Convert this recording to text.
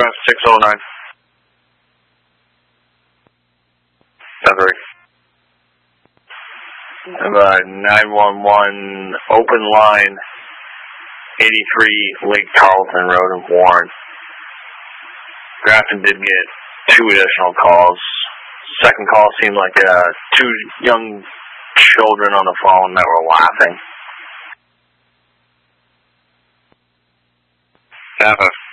Graph 609. Everett. 911 open line, 83 Lake Carlton Road in Warren. Grafton did get 2 additional calls. Second call seemed like 2 young children on the phone that were laughing.